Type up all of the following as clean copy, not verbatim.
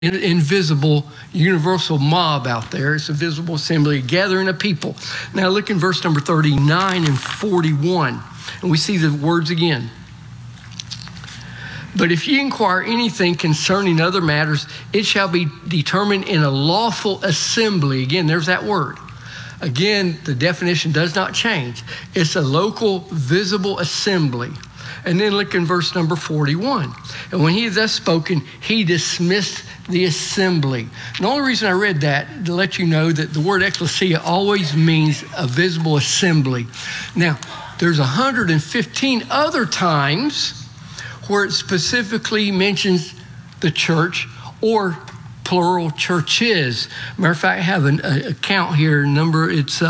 invisible, universal mob out there. It's a visible assembly, a gathering of people. Now look in verse number 39 and 41, and we see the words again. But if ye inquire anything concerning other matters, it shall be determined in a lawful assembly. Again, there's that word. Again, the definition does not change. It's a local, visible assembly. And then look in verse number 41. And when he had thus spoken, he dismissed the assembly. And the only reason I read that, to let you know that the word ecclesia always means a visible assembly. Now, there's 115 other times where it specifically mentions the church or plural churches. Matter of fact, I have a count here, it's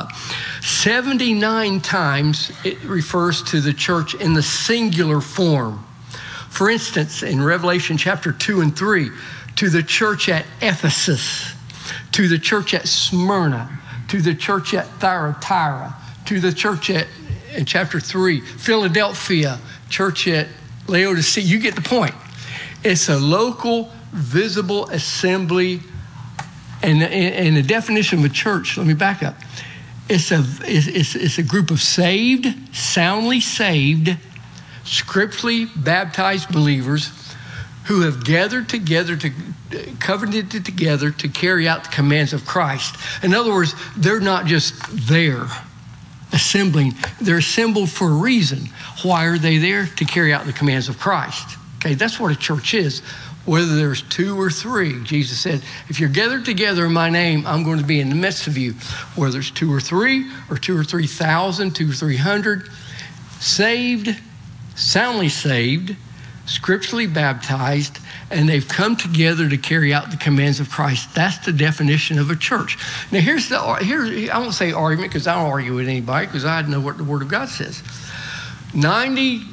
79 times it refers to the church in the singular form. For instance, in Revelation chapter 2 and 3, to the church at Ephesus, to the church at Smyrna, to the church at Thyatira, to the church at, in chapter 3, Philadelphia, church at Laodicea. You get the point. It's a local, visible assembly. And the definition of a church, let me back up. It's a group of saved, soundly saved, scripturally baptized believers who have gathered together, covenanted together to carry out the commands of Christ. In other words, they're not just there assembling, they're assembled for a reason. Why are they there? To carry out the commands of Christ. Okay, that's what a church is. Whether there's two or three, Jesus said, if you're gathered together in my name, I'm going to be in the midst of you. Whether it's 2 or 3 or 2 or 3,000, 2 or 300, saved, soundly saved, scripturally baptized, and they've come together to carry out the commands of Christ. That's the definition of a church. Now I won't say argument because I don't argue with anybody because I know what the Word of God says. 98%,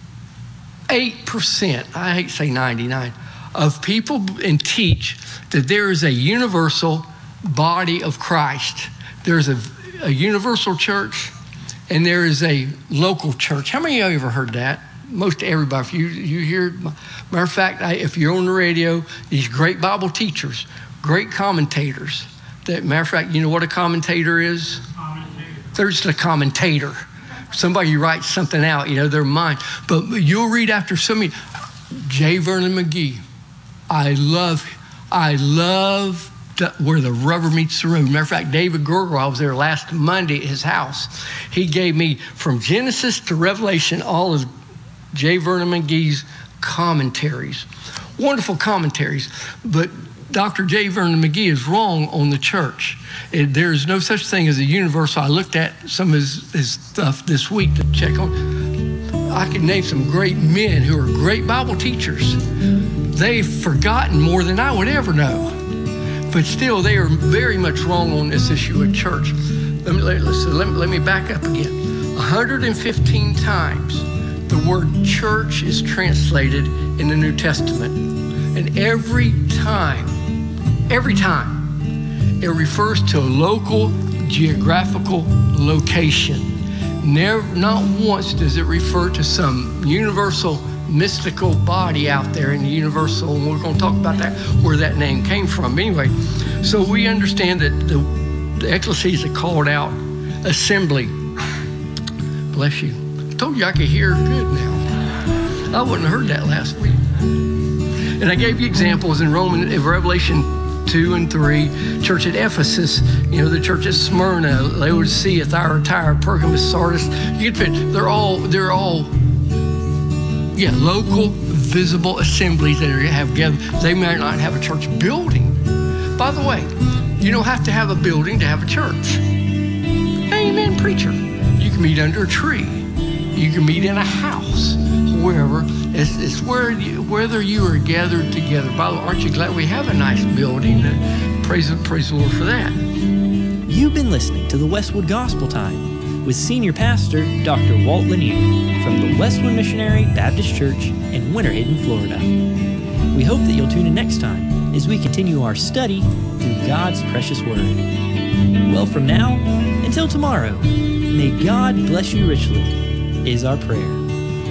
I hate to say 99, of people and teach that there is a universal body of Christ. There's a universal church and there is a local church. How many of you ever heard that? Most everybody. If you hear, matter of fact, if you're on the radio, these great Bible teachers, great commentators. Matter of fact, you know what a commentator is? There's a commentator. Somebody who writes something out, their mind. But you'll read after somebody, J. Vernon McGee. I love where the rubber meets the road. Matter of fact, David Gergel, I was there last Monday at his house. He gave me from Genesis to Revelation all of J. Vernon McGee's commentaries. Wonderful commentaries. But Dr. J. Vernon McGee is wrong on the church. There is no such thing as a universal. I looked at some of his stuff this week to check on. I can name some great men who are great Bible teachers. They've forgotten more than I would ever know. But still, they are very much wrong on this issue of church. Let me back up again. 115 times the word church is translated in the New Testament. And every time, it refers to a local geographical location. Not once does it refer to some universal mystical body out there in the universal, and we're going to talk about that, where that name came from. Anyway, so we understand that the ecclesia is a called out assembly. Bless you. I told you I could hear good now. I wouldn't have heard that last week. And I gave you examples in Revelation 2 and 3, church at Ephesus, the church at Smyrna, Laodicea, Thyatira, Pergamos, Sardis. You get the picture. They're all local, visible assemblies that have gathered. They might not have a church building. By the way, you don't have to have a building to have a church. Amen, preacher. You can meet under a tree. You can meet in a house, wherever. It's whether you are gathered together. By the way, aren't you glad we have a nice building? Praise the Lord for that. You've been listening to the Westwood Gospel Time with Senior Pastor Dr. Walt Lanier from the Westwood Missionary Baptist Church in Winter Haven, Florida. We hope that you'll tune in next time as we continue our study through God's precious Word. Well, from now until tomorrow, may God bless you richly, is our prayer.